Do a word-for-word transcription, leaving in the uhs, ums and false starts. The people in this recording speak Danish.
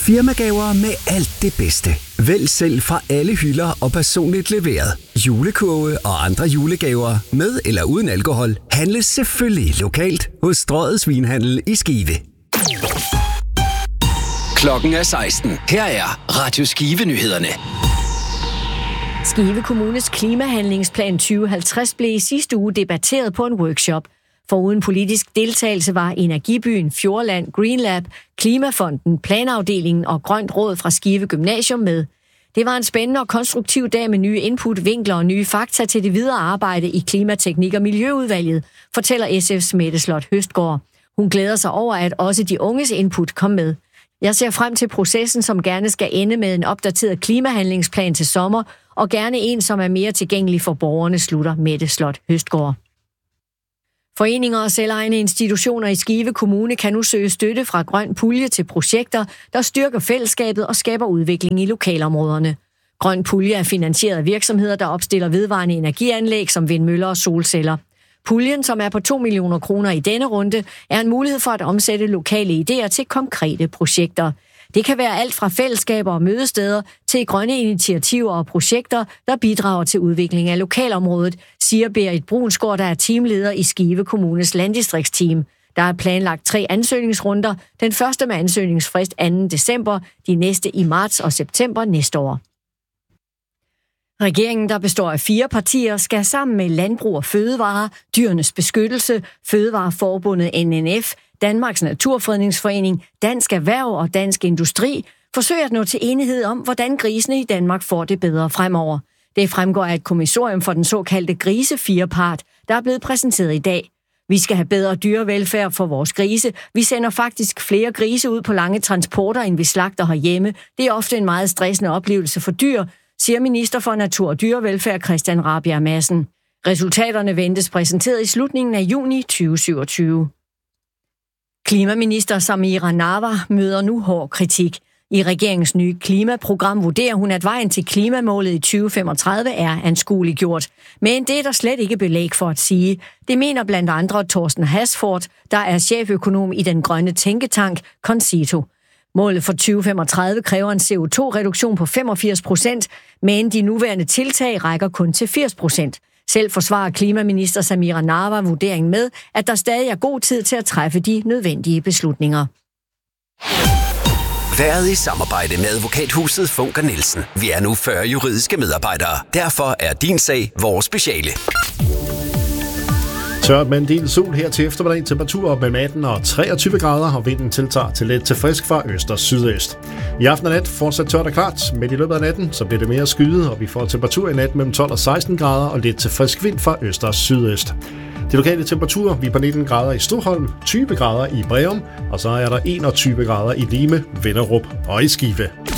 Firmagaver med alt det bedste. Vælg selv fra alle hylder og personligt leveret. Julekurve og andre julegaver med eller uden alkohol handles selvfølgelig lokalt hos Strøget Svinhandel i Skive. Klokken er seksten. Her er Radio Skive-nyhederne. Skive Kommunes klimahandlingsplan tyve halvtreds blev i sidste uge debatteret på en workshop. Foruden politisk deltagelse var Energibyen, Fjordland, Greenlab, Klimafonden, Planafdelingen og Grønt Råd fra Skive Gymnasium med. Det var en spændende og konstruktiv dag med nye input, vinkler og nye fakta til det videre arbejde i Klimateknik- og Miljøudvalget, fortæller S F's Mette Slot Høstgaard. Hun glæder sig over, at også de unges input kom med. Jeg ser frem til processen, som gerne skal ende med en opdateret klimahandlingsplan til sommer, og gerne en, som er mere tilgængelig for borgerne, slutter Mette Slot Høstgaard. Foreninger og selvejende institutioner i Skive Kommune kan nu søge støtte fra Grøn Pulje til projekter, der styrker fællesskabet og skaber udvikling i lokalområderne. Grøn Pulje er finansieret af virksomheder, der opstiller vedvarende energianlæg som vindmøller og solceller. Puljen, som er på to millioner kroner i denne runde, er en mulighed for at omsætte lokale idéer til konkrete projekter. Det kan være alt fra fællesskaber og mødesteder til grønne initiativer og projekter, der bidrager til udvikling af lokalområdet, siger Berit Brunsgaard, der er teamleder i Skive Kommunes landdistriktsteam. Der er planlagt tre ansøgningsrunder, den første med ansøgningsfrist anden december, de næste i marts og september næste år. Regeringen, der består af fire partier, skal sammen med Landbrug og Fødevare, Dyrenes Beskyttelse, Fødevareforbundet N N F, Danmarks Naturfredningsforening, Dansk Erhverv og Dansk Industri forsøge at nå til enighed om, hvordan grisene i Danmark får det bedre fremover. Det fremgår af et kommissorium for den såkaldte grisefirepart, der er blevet præsenteret i dag. Vi skal have bedre dyrevelfærd for vores grise. Vi sender faktisk flere grise ud på lange transporter, end vi slagter herhjemme. Det er ofte en meget stressende oplevelse for dyr, siger minister for Natur- og Dyrevelfærd Christian Rabjerg Madsen. Resultaterne ventes præsenteret i slutningen af juni tyve syvogtyve. Klimaminister Samira Nawa møder nu hård kritik. I regeringens nye klimaprogram vurderer hun, at vejen til klimamålet i tyve femogtredive er anskueliggjort. Men det er der slet ikke belæg for at sige. Det mener blandt andre Thorsten Hasford, der er cheføkonom i den grønne tænketank Concito. Målet for tyve femogtredive kræver en C O to reduktion på femogfirs procent, men de nuværende tiltag rækker kun til firs procent. Selv forsvarer klimaminister Samira Nawa vurderingen med, at der stadig er god tid til at træffe de nødvendige beslutninger. Været i samarbejde med advokathuset Funker Nielsen. Vi er nu fyrre juridiske medarbejdere. Derfor er din sag vores speciale. Tørt med en del sol her til eftermiddag, temperatur op mellem atten og treogtyve grader, og vinden tiltager til let til frisk fra øst og sydøst. I aften og nat fortsat tørt og klart, men i løbet af natten så bliver det mere skyet, og vi får temperatur i nat mellem tolv og seksten grader og lidt til frisk vind fra øst og sydøst. De lokale temperaturer, vi er på nitten grader i Stoholm, tyve grader i Breum, og så er der enogtyve grader i Lime, Vinderup og i Skive.